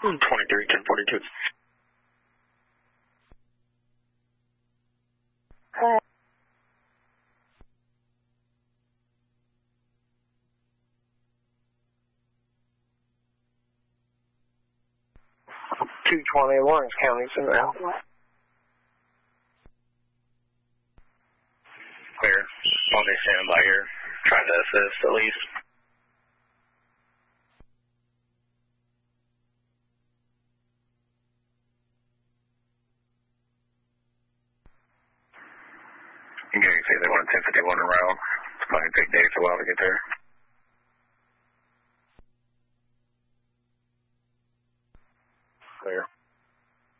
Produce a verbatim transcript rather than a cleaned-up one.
twenty-three, ten forty-two. Uh, two twenty, Lawrence County, Sunrise. Clear. I'll be standing by here, trying to assist at least. You can see they want ten fifty-one around. It's probably a big day, it's a while to get there.